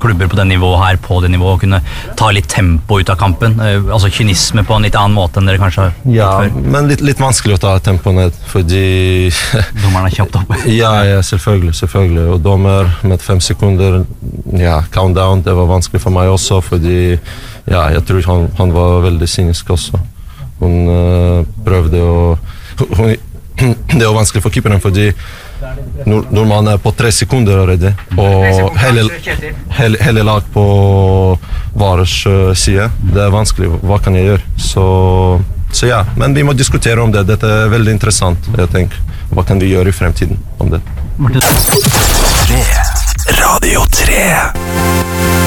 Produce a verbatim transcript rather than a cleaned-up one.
klubber på det nivået her, på det nivået, å kunne ta litt tempo ut av kampen, altså kynisme på en litt annen måte enn dere kanskje har ja, før. Men litt, litt vanskelig å ta tempo ned, fordi dommeren har kjøpt opp. ja, ja, selvfølgelig, selvfølgelig, og dommer med fem sekunder, ja, countdown, det var vanskelig for meg også, fordi ja, jeg tror han, han var veldig cynisk også. Hun uh, prøvde å hun, det er vanskelig for keeperen, fordi når, når man er på tre sekunder allerede, og hele, hele, hele lag på vares uh, side, det er vanskelig, hva kan jeg gjøre? Så, så ja, men vi må diskutere om det, dette er veldig interessant, jeg tenker, hva kan vi gjøre i fremtiden om det? Radio tre